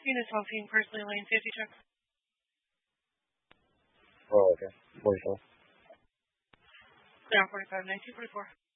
Unit 12, personally lane safety check. Oh, okay. 44. Clear on 45, 1944.